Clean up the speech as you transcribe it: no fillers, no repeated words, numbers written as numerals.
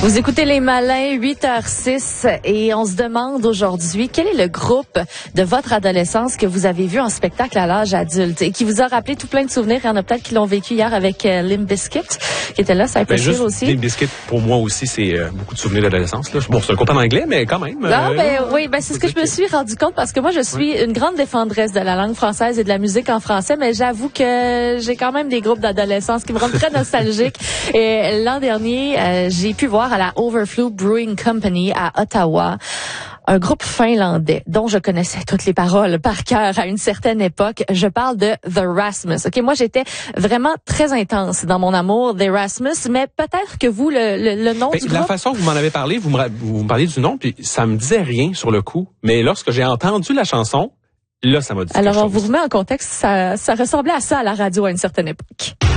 Vous écoutez Les Malins, 8h06, et on se demande aujourd'hui quel est le groupe de votre adolescence que vous avez vu en spectacle à l'âge adulte et qui vous a rappelé tout plein de souvenirs. Il y en a peut-être qui l'ont vécu hier avec Limp Bizkit, qui était là, ça a été aussi. Limp Bizkit, pour moi aussi, c'est beaucoup de souvenirs d'adolescence. Là. Bon, c'est un groupe en anglais, mais quand même. C'est ce que je me suis rendu compte parce que moi, je suis une grande défendresse de la langue française et de la musique en français, mais j'avoue que j'ai quand même des groupes d'adolescence qui me rendent très nostalgique. Et l'an dernier, j'ai pu voir à la Overflow Brewing Company à Ottawa un groupe finlandais dont je connaissais toutes les paroles par cœur à une certaine époque. Je parle de The Rasmus. OK, moi j'étais vraiment très intense dans mon amour des Rasmus, mais peut-être que vous le nom du groupe. La façon que vous m'en avez parlé, vous me parliez du nom, puis ça me disait rien sur le coup. Mais lorsque j'ai entendu la chanson, là ça m'a dit. Alors on vous remet en contexte, ça ressemblait à ça à la radio à une certaine époque.